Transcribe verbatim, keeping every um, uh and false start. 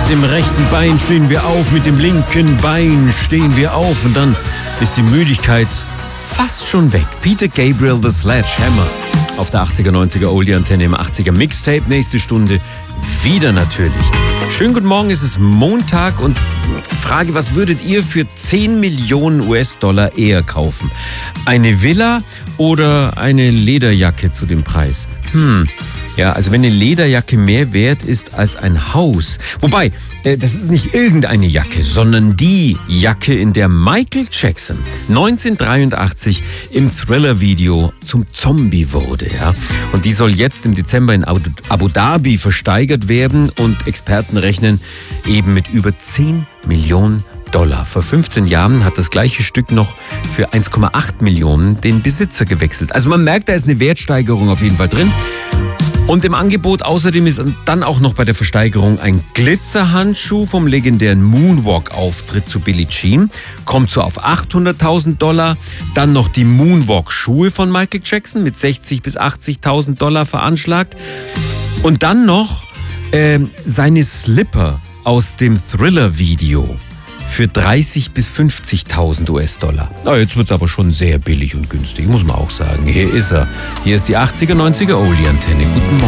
dem rechten Bein stehen wir auf, mit dem linken Bein stehen wir auf und dann ist die Müdigkeit fast schon weg. Peter Gabriel, The Sledgehammer. Auf der achtziger, neunziger Oldie-Antenne im achtziger Mixtape. Nächste Stunde wieder natürlich. Schönen guten Morgen, es ist Montag und Frage, was würdet ihr für zehn Millionen US-Dollar eher kaufen? Eine Villa oder eine Lederjacke zu dem Preis? Hm, ja, also wenn eine Lederjacke mehr wert ist als ein Haus. Wobei, äh, das ist nicht irgendeine Jacke, sondern die Jacke, in der Michael Jackson neunzehnhundertdreiundachtzig im Thriller-Video zum Zombie wurde. Ja? Und die soll jetzt im Dezember in Abu Dhabi versteigert werden und Experten rechnen eben mit über zehn Millionen Dollar. Vor fünfzehn Jahren hat das gleiche Stück noch für eins Komma acht Millionen den Besitzer gewechselt. Also man merkt, da ist eine Wertsteigerung auf jeden Fall drin. Und im Angebot außerdem ist dann auch noch bei der Versteigerung ein Glitzerhandschuh vom legendären Moonwalk-Auftritt zu Billie Jean. Kommt so auf achthunderttausend Dollar. Dann noch die Moonwalk-Schuhe von Michael Jackson mit sechzig bis achtzigtausend Dollar veranschlagt. Und dann noch äh, seine Slipper aus dem Thriller-Video für dreißig bis fünfzigtausend US-Dollar. Na, jetzt wird es aber schon sehr billig und günstig, muss man auch sagen. Hier ist er. Hier ist die achtziger, neunziger Oldie-Antenne. Guten Morgen.